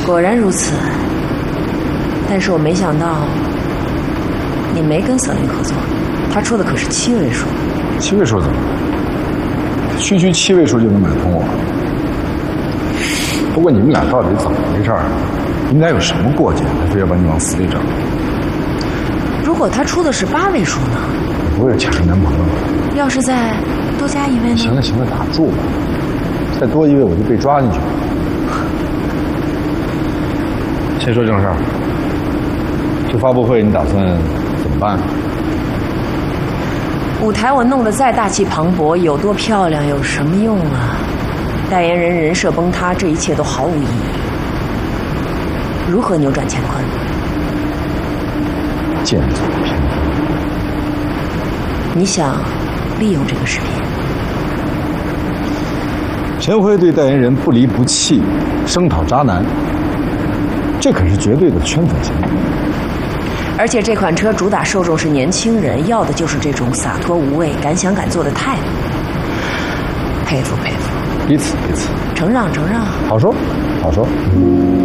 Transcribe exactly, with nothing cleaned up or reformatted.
果然如此，但是我没想到你没跟瑟琳合作，他出的可是七位数。 七位数怎么了？区区七位数就能买通我？不过你们俩到底怎么回事？应该有什么过节，他非要把你往死里整？ 如果他出的是八位数呢？ 你不会抢上男朋友吧？ 要是再多加一位呢？ 行了行了，打住吧！再多一位我就被抓进去了。先说正事儿，这发布会你打算怎么办？ 舞台我弄得再大气磅礴，有多漂亮有什么用啊？代言人人设崩塌，这一切都毫无意义。如何扭转乾坤？ 剑走偏锋。 你想利用这个视频？ 陈辉对代言人不离不弃，声讨渣男，这可是绝对的圈粉行为。 而且这款车主打受众是年轻人，要的就是这种洒脱无畏、敢想敢做的态度。佩服佩服， 彼此彼此， 承让承让。 好说好说。